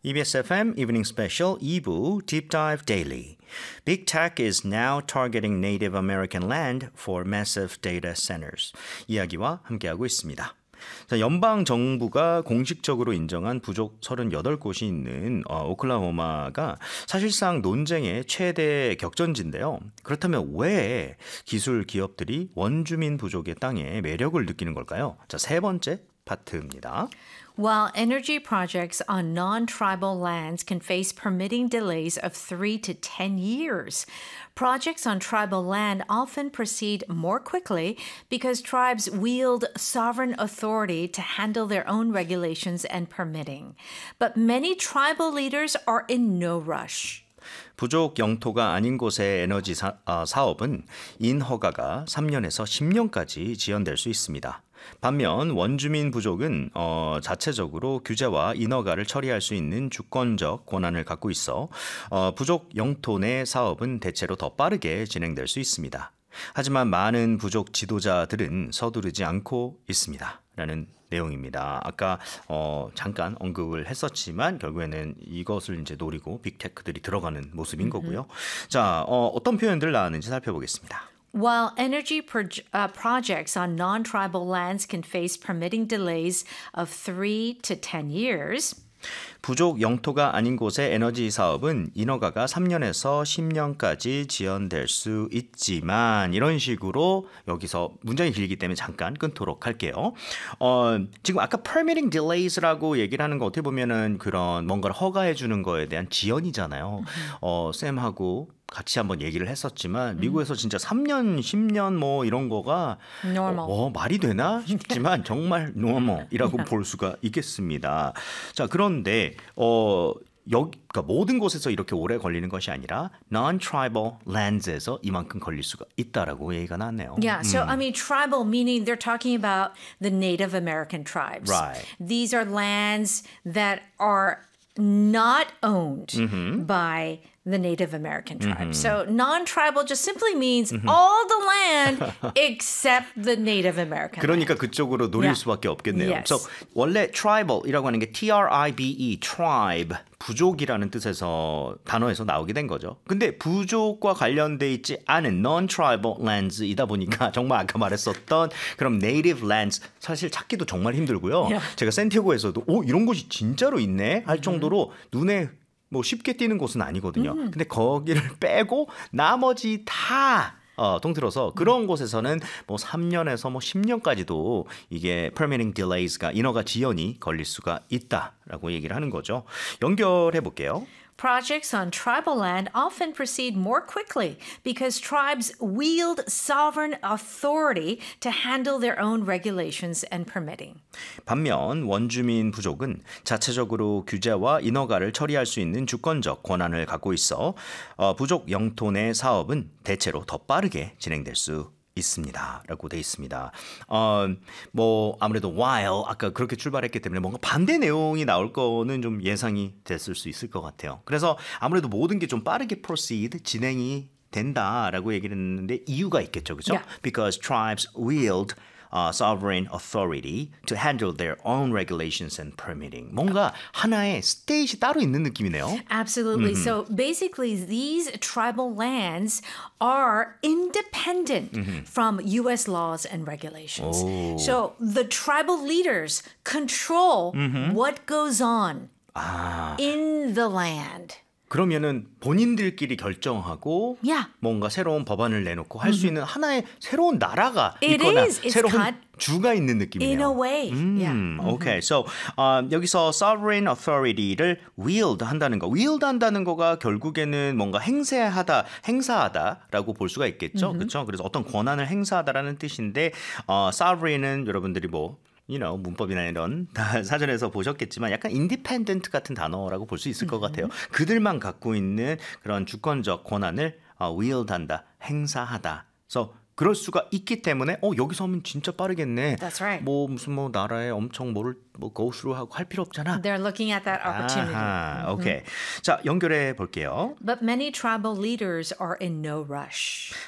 EBS FM Evening Special 2부 Deep Dive Daily. Big Tech is now targeting Native American land for massive data centers. 이야기와 함께하고 있습니다. 자, 연방 정부가 공식적으로 인정한 부족 38곳이 있는 오클라호마가 사실상 논쟁의 최대 격전지인데요. 그렇다면 왜 기술 기업들이 원주민 부족의 땅에 매력을 느끼는 걸까요? 자, 세 번째 파트입니다. While energy projects on non-tribal lands can face permitting delays of 3 to 10 years, projects on tribal land often proceed more quickly because tribes wield sovereign authority to handle their own regulations and permitting. But many tribal leaders are in no rush. 부족 영토가 아닌 곳의 에너지 사업은 인허가가 3년에서 10년까지 지연될 수 있습니다. 반면 원주민 부족은 자체적으로 규제와 인허가를 처리할 수 있는 주권적 권한을 갖고 있어 부족 영토 내 사업은 대체로 더 빠르게 진행될 수 있습니다. 하지만 많은 부족 지도자들은 서두르지 않고 있습니다. 라는 내용입니다. 아까 잠깐 언급을 했었지만 결국에는 이것을 이제 노리고 빅테크들이 들어가는 모습인 거고요. 자, 어떤 표현들 나왔는지 살펴보겠습니다. While energy projects on non-tribal lands can face permitting delays of 3 to 10 years, 부족 영토가 아닌 곳의 에너지 사업은 인허가가 3년에서 10년까지 지연될 수 있지만 이런 식으로 여기서 문장이 길기 때문에 잠깐 끊도록 할게요. 지금 아까 permitting delays라고 얘기를 하는 거 어떻게 보면은 그런 뭔가를 허가해 주는 거에 대한 지연이잖아요. 쌤하고 같이 한번 얘기를 했었지만 미국에서 진짜 3년, 10년 뭐 이런 거가 말이 되나 싶지만 정말 normal이라고 볼 수가 있겠습니다. 자, 그런데 그러니까 모든 곳에서 이렇게 오래 걸리는 것이 아니라 non-tribal lands에서 이만큼 걸릴 수가 있다라고 얘기가 나왔네요. Yeah, so I mean tribal meaning they're talking about the Native American tribes. Right. These are lands that are not owned by the Native American tribes. So non-tribal just simply means all the land except the Native American 그러니까 land. 그쪽으로 노릴 수밖에 없겠네요. Yes. So, 원래 tribal이라고 하는 게 tribe, tribe, 부족이라는 뜻에서 단어에서 나오게 된 거죠. 근데 부족과 관련돼 있지 않은 non-tribal lands이다 보니까 정말 아까 말했었던 그럼 native lands 사실 찾기도 정말 힘들고요. Yeah. 제가 샌티아고에서도 이런 곳이 진짜로 있네 할 정도로 눈에 뭐 쉽게 띄는 곳은 아니거든요. 근데 거기를 빼고 나머지 다 통틀어서 그런 곳에서는 뭐 3년에서 뭐 10년까지도 이게 permitting delays가 인허가 지연이 걸릴 수가 있다라고 얘기를 하는 거죠. 연결해 볼게요. Projects on tribal land often proceed more quickly because tribes wield sovereign authority to handle their own regulations and permitting. 반면 원주민 부족은 자체적으로 규제와 인허가를 처리할 수 있는 주권적 권한을 갖고 있어 부족 영토 내 사업은 대체로 더 빠르게 진행될 수 있습니다. 라고 돼 있습니다. 뭐 아무래도 while 아까 그렇게 출발했기 때문에 뭔가 반대 내용이 나올 거는 좀 예상이 됐을 수 있을 것 같아요. 그래서 아무래도 모든 게 좀 빠르게 proceed 진행이 된다라고 얘기를 했는데 이유가 있겠죠. 그렇죠? Yeah. Because tribes wield sovereign authority to handle their own regulations and permitting. 뭔가 하나의 스테이지 따로 있는 느낌이네요. Absolutely. So basically, these tribal lands are independent from U.S. laws and regulations. So the tribal leaders control what goes on in the land. 그러면은 본인들끼리 결정하고 Yeah. 뭔가 새로운 법안을 내놓고 할 수 있는 하나의 새로운 나라가 It 있거나 is. It's 새로운 주가 있는 느낌이네요. In a way. Yeah. Okay. So 여기서 sovereign authority를 wield 한다는 거. wield 한다는 거가 결국에는 뭔가 행사하다라고 볼 수가 있겠죠. 그렇죠? 그래서 어떤 권한을 행사하다라는 뜻인데 sovereign은 여러분들이 뭐 문법이나 이런 다 사전에서 보셨겠지만 약간 independent 같은 단어라고 볼 수 있을 것 같아요. 그들만 갖고 있는 그런 주권적 권한을 wield한다, 행사하다. 그래서 그럴 수가 있기 때문에 여기서 하면 진짜 빠르겠네. That's right. 뭐 무슨 뭐 나라에 엄청 뭐를 go through 하고 할 필요 없잖아. They're looking at that opportunity. 아하, 오케이. 자, 연결해 볼게요. But many tribal leaders are in no rush.